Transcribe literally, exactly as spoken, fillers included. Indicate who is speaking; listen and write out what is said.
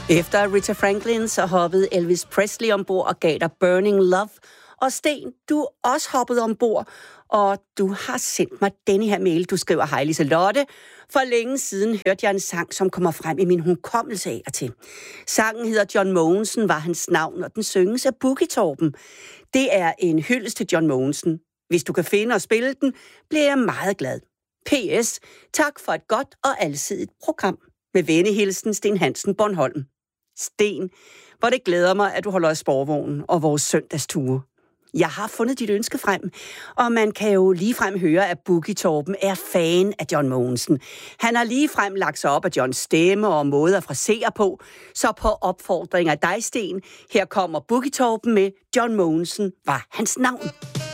Speaker 1: Efter Aretha Franklin, så hoppede Elvis Presley ombord og gav dig Burning Love. Og Sten, du er også hoppet ombord, og du har sendt mig denne her mail. Du skriver: Hej Liselotte. For længe siden hørte jeg en sang, som kommer frem i min hukommelse af og til. Sangen hedder John Mogensen, var hans navn, og den synges af Boogie Torben. Det er en hyldest til John Mogensen. Hvis du kan finde og spille den, bliver jeg meget glad. P S. Tak for et godt og alsidigt program. Med venehilsen, Sten Hansen, Bornholm. Sten, hvor det glæder mig, at du holder af sporvognen og vores søndagsture. Jeg har fundet dit ønske frem, og man kan jo ligefrem høre, at Boogie Torben er fan af John Mogensen. Han har ligefrem lagt sig op af Johns stemme og måde at frasere på, så på opfordring af dig, Sten, her kommer Boogie Torben med John Mogensen var hans navn.